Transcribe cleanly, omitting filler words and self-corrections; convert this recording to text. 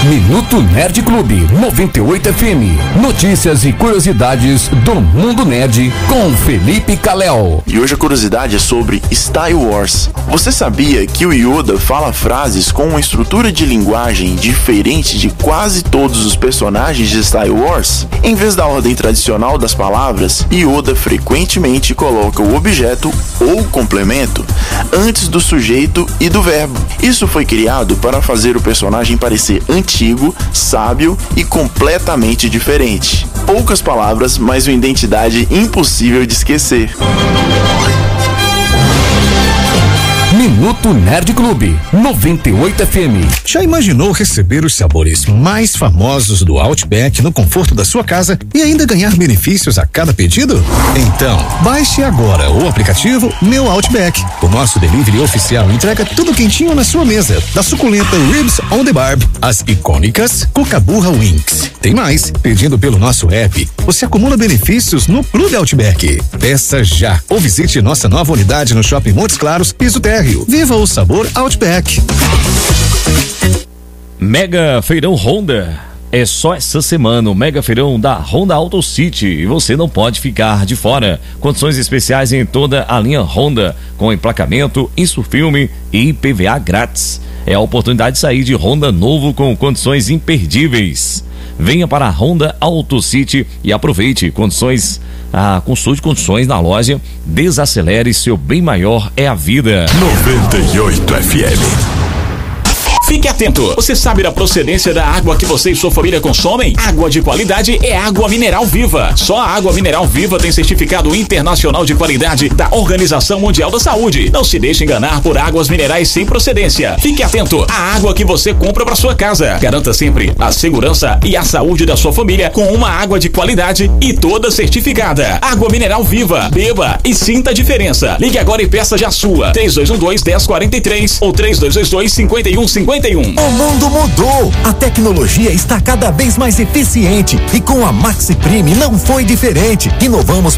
Minuto Nerd Clube 98 FM. Notícias e curiosidades do mundo nerd com Felipe Calel. E hoje a curiosidade é sobre Star Wars. Você sabia que o Yoda fala frases com uma estrutura de linguagem diferente de quase todos os personagens de Star Wars? Em vez da ordem tradicional das palavras, Yoda frequentemente coloca o objeto ou complemento antes do sujeito e do verbo. Isso foi criado para fazer o personagem parecer antigo, sábio e completamente diferente. Poucas palavras, mas uma identidade impossível de esquecer. Minuto Nerd Clube 98 FM. Já imaginou receber os sabores mais famosos do Outback no conforto da sua casa e ainda ganhar benefícios a cada pedido? Então, baixe agora o aplicativo Meu Outback. O nosso delivery oficial entrega tudo quentinho na sua mesa, da suculenta Ribs on the Barb às icônicas Cucaburra Wings. Tem mais, pedindo pelo nosso app, você acumula benefícios no Clube Outback. Peça já ou visite nossa nova unidade no Shopping Montes Claros, piso térreo. Viva o sabor Outback. Mega Feirão Honda. É só essa semana o Mega Feirão da Honda Auto City e você não pode ficar de fora. Condições especiais em toda a linha Honda, com emplacamento, Insufilme e IPVA grátis. É a oportunidade de sair de Honda novo com condições imperdíveis. Venha para a Honda Auto City e aproveite condições. Consulte condições na loja. Desacelere, seu bem maior é a vida. 98 FM. Fique atento, você sabe da procedência da água que você e sua família consomem? Água de qualidade é água mineral viva. Só a água mineral viva tem certificado internacional de qualidade da Organização Mundial da Saúde. Não se deixe enganar por águas minerais sem procedência. Fique atento à água que você compra para sua casa. Garanta sempre a segurança e a saúde da sua família com uma água de qualidade e toda certificada. Água mineral viva. Beba e sinta a diferença. Ligue agora e peça já a sua. 3212-1043 ou 3222-5150. O mundo mudou, a tecnologia está cada vez mais eficiente e com a Maxi Prime não foi diferente. Inovamos